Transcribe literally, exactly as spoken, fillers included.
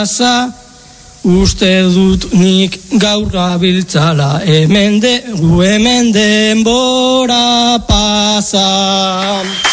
Uste dut nik gaur gabiltzala, hemen de, gu hemen denbora pasa.